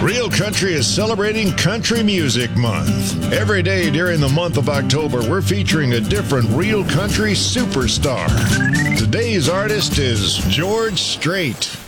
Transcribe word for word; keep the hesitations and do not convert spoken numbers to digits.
Real Country is celebrating Country Music Month. Every day during the month of October, we're featuring a different Real Country superstar. Today's artist is George Strait.